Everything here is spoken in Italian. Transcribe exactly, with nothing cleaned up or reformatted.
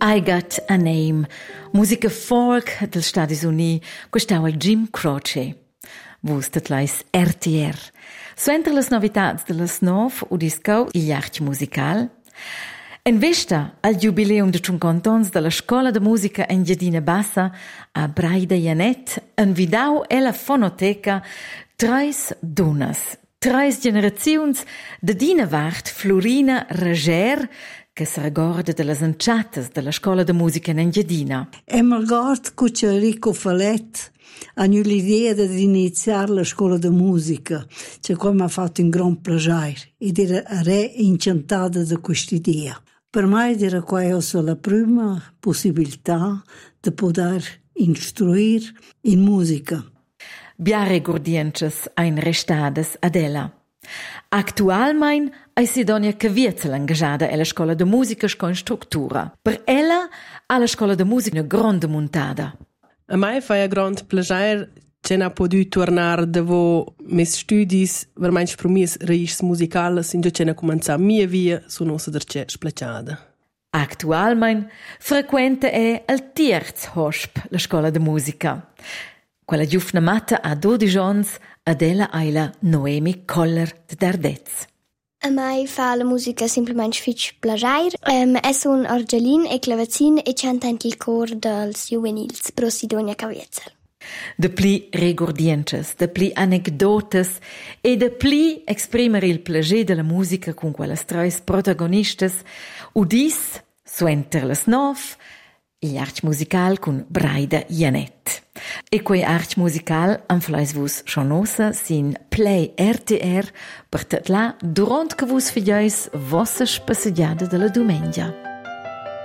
I Got a Name, musica folk del Stati Uniti, quest'au è Jim Croce. Vus tatlais R T R. Suenter las novitats de las nov u discau il arch musical. En vesta al jubileum de cinquanta ans de la Scola de Musica Engiadina Bassa a Braida Janet envidau e la fonoteca treis dunas, treis generaziuns de Dina Vart Florina Reger, che si ricorda delle anciatas della Scola de Musica in Engiadina. E malgrado che Enrico Fallet hanno l'idea di iniziare la Scuola de Musica, cioè come mi ha fatto un gran piacere ed era re-incantata da questa idea. Per me era questa la prima possibilità di poter istruire in musica. Biare gordiences ein restades ad ella. Actualmein è Sidonia Caviezel engagada alla Scola de Musica con struttura. Per ella alla Scola de Musica una grande montada. A me fa un grande piacere che non ho potuto tornare dopo i miei studi, veramente per me raici musicali, in cui ho cominciato la mia via su nostra ricerca splacciata. Actualmein frequenta è al Tierz Hosp, la Scola de Musica. Quella giovane matta ha dodici anni ed ella è la Noemi Koller de Dardez. A me fa la musica semplicemente fitch piacere. Um, è un orgelin e clavecin e canta anche il cor dels juvenils pro Sidonia Caviezel. De pli regordiences, de pli anecdotes e de pli exprimere il piacere della musica con quelles tres protagonistes udis suenter las nov il arch musical con Braida Janet. E quei arch musical anflais vus chonosa sin Play R T R per tetla durant che vus figliais vossa spasseggiada della domenica.